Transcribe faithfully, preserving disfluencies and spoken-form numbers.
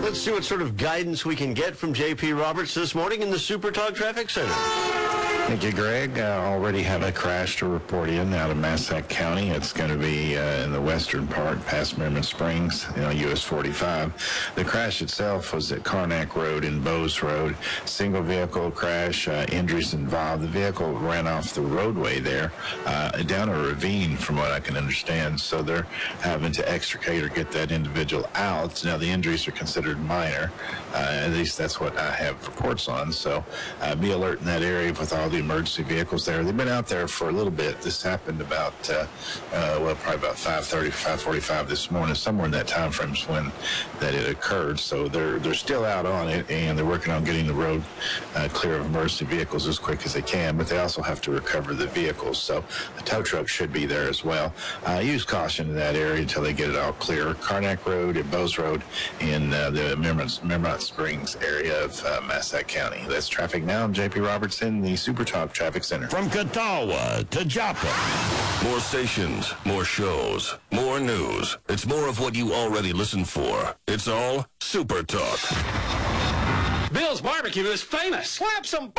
let's see what sort of guidance we can get from J P Roberts this morning in the Super Talk Traffic Center. Thank you, Greg. Uh, already have a crash to report in out of Massac County. It's going to be uh, in the western part, past Merriman Springs, you know, U S forty-five. The crash itself was at Karnak Road and Bowes Road. Single vehicle crash, uh, injuries involved. The vehicle ran off the roadway there, uh, down a ravine, from what I can understand. So they're having to extricate or get that individual out. Now, the injuries are considered minor. Uh, at least that's what I have reports on. So uh, be alert in that area with all the emergency vehicles there. They've been out there for a little bit. This happened about, uh, uh, well, probably about five thirty, five forty-five this morning. Somewhere in that time frame is when that it occurred. So they're they're still out on it, and they're working on getting the road uh, clear of emergency vehicles as quick as they can. But they also have to recover the vehicles. So a tow truck should be there as well. Uh, use caution in that area until they get it all clear. Karnak Road and Bowes Road in uh, the Merrimack Springs area of uh, Massac County. That's traffic now. I'm J P Robertson, the Super Talk Traffic Center. From Catawba to Joplin. More stations, more shows, more news. It's more of what you already listen for. It's all Super Talk. Bill's Barbecue is famous. Slap some